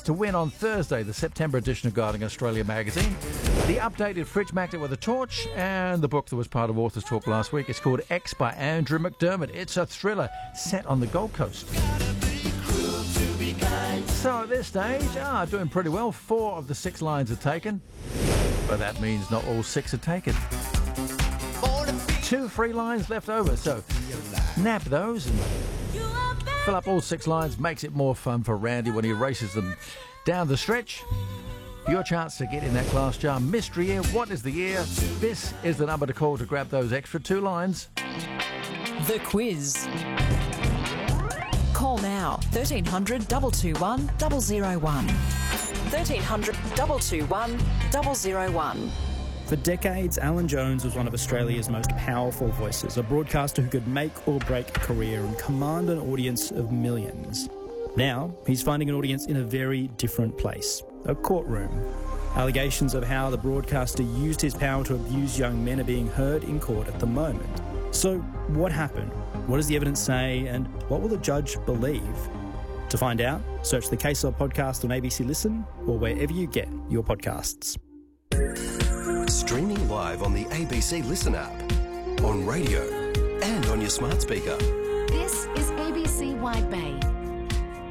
to win on Thursday, the September edition of Guiding Australia magazine. The updated fridge magnet with a torch, and the book that was part of Authors Talk last week. It's called X by Andrew McDermott. It's a thriller set on the Gold Coast. So at this stage, doing pretty well. 4 of the 6 lines are taken, but that means not all 6 are taken. 2 free lines left over, so nab those and fill up all 6 lines. Makes it more fun for Randy when he races them down the stretch. Your chance to get in that glass jar. Mystery year. What is the year? This is the number to call to grab those extra 2 lines. The quiz. Call now 1300 221 001. 1300 221 001. For decades, Alan Jones was one of Australia's most powerful voices, a broadcaster who could make or break a career and command an audience of millions. Now, he's finding an audience in a very different place, a courtroom. Allegations of how the broadcaster used his power to abuse young men are being heard in court at the moment. So, what happened? What does the evidence say? And what will the judge believe? To find out, search the Case Law podcast on ABC Listen or wherever you get your podcasts. Streaming live on the ABC Listen app, on radio and on your smart speaker. This is ABC Wide Bay.